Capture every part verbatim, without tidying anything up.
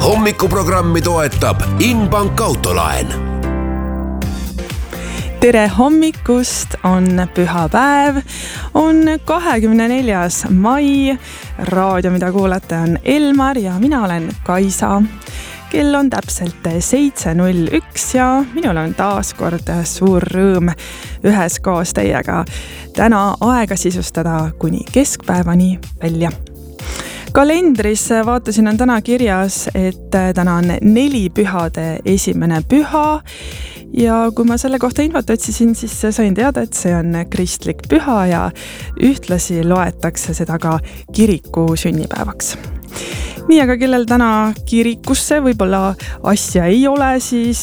hommikuprogrammi toetab Inbank autolaen. Tere hommikust, on pühapäev, on kahekümne neljas mai, raadio, mida kuulate, on Elmar ja mina olen Kaisa. Kell on täpselt seitse null üks ja minul on taas kord suur rõõm üheskoos teiega täna aega sisustada kuni keskpäevani välja. Kalendris vaatasin, on täna kirjas, et täna on neli pühade esimene püha ja kui ma selle kohta infot otsisin, siis sain teada, et see on kristlik püha ja ühtlasi loetakse seda ka kiriku sünnipäevaks. Nii, aga kellel täna kirikusse võib-olla asja ei ole, siis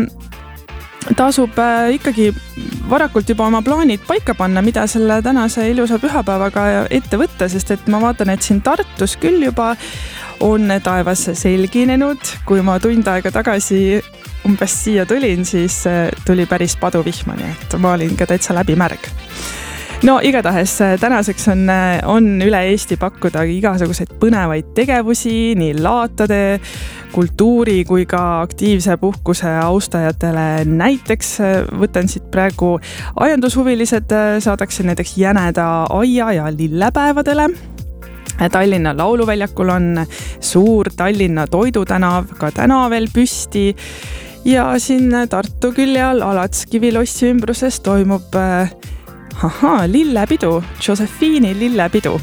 tasub ikkagi varakult juba oma plaanid paika panna, mida selle tänase ilusa pühapäevaga ette võtta, sest et ma vaatan, et siin Tartus küll juba on taevas selginenud. Kui ma tund aega tagasi umbes siia tulin, siis tuli päris paduvihma, nii et ma olin ka täitsa läbi märg. No igatahes tänaseks on, on üle Eesti pakkuda igasuguseid põnevaid tegevusi, nii laatade, kultuuri kui ka aktiivse puhkuse austajatele. Näiteks võtan siit praegu aiandushuvilised, saadakse näiteks jäneda aia ja lillepäevadele. Tallinna lauluväljakul on suur Tallinna toidutänav ka täna veel püsti ja siin Tartu külje all Alatskivi lossi ümbruses toimub Aha, lillepidu, Josefiini lillepidu.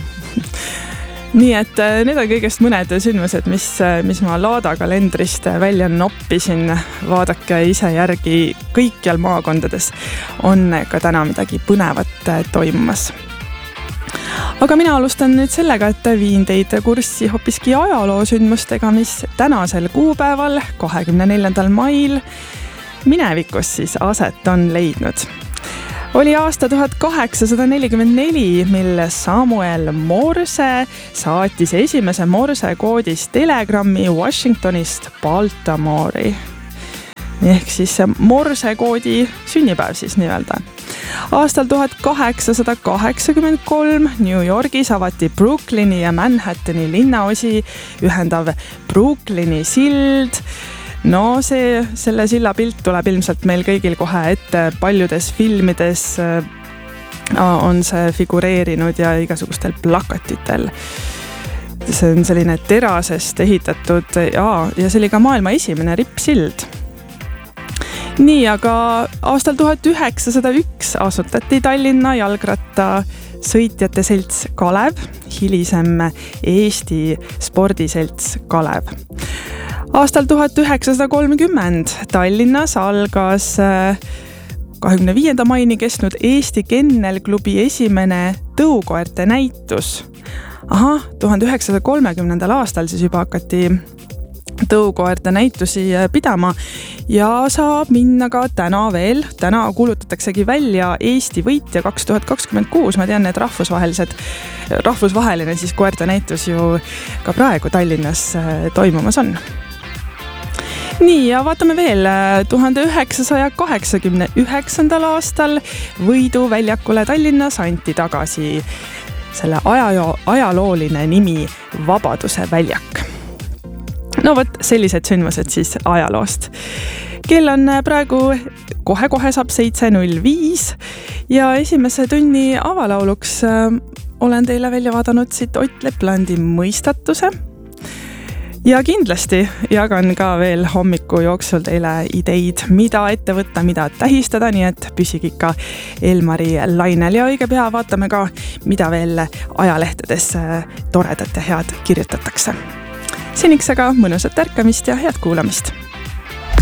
Nii et need on kõigest mõned sündmused, mis, mis ma Laada kalendrist välja noppisin. Vaadake ise järgi, kõikjal maakondades on ka täna midagi põnevat toimumas. Aga mina alustan nüüd sellega, et viin teid kurssi hoopiski ajaloo sündmustega, mis tänasel kuupäeval, kahekümne neljandal mail minevikus siis aset on leidnud. Oli aasta tuhat kaheksasada nelikümmend neli, mil Samuel Morse saatis esimese Morse koodis telegrammi Washingtonist Baltimore'i. Ehk siis Morse koodi sünnipäev siis nii-öelda. Aastal tuhat kaheksasada kaheksakümmend kolm New Yorgis avati Brooklyni ja Manhattani linnaosi ühendav Brooklyni sild. No see, selle silla pilt tuleb ilmselt meil kõigil kohe ette, paljudes filmides on see figureerinud ja igasugustel plakatitel. See on selline terasest ehitatud ja, ja see oli ka maailma esimene rippsild. Nii, aga aastal tuhat üheksasada üks asutati Tallinna jalgratta sõitjate selts Kalev, hilisem Eesti spordiselts Kalev. Aastal tuhat üheksasada kolmkümmend Tallinnas algas kahekümne viienda maini kestnud Eesti Kennelklubi esimene tõukoerte näitus. Aha, tuhande üheksasaja kolmekümnendal aastal siis juba hakati tõukoerte näitusi pidama ja saab minna ka täna veel. Täna kuulutataksegi välja Eesti võitja kaks tuhat kakskümmend kuus. Ma tean, et rahvusvahelised, rahvusvaheline siis koerte näitus ju ka praegu Tallinnas toimumas on. Nii, ja vaatame veel. tuhande üheksasaja kaheksakümne üheksandal aastal Võidu väljakule Tallinnas anti tagasi selle aja, ajalooline nimi Vabaduse väljak. No võt, sellised sündmused siis ajaloost. Kell on praegu kohe-kohe saab seitse null viis ja esimese tunni avalauluks olen teile välja vaadanud siit Ott Leplandi Mõistatuse. Ja kindlasti jagan ka veel hommiku jooksul teile ideid, mida ette võtta, mida tähistada, nii et püsige ikka Elmari lainel ja õige pea vaatame ka, mida veel ajalehtedes toredat ja head kirjutatakse. Seniks aga mõnusat ärkamist ja head kuulamist.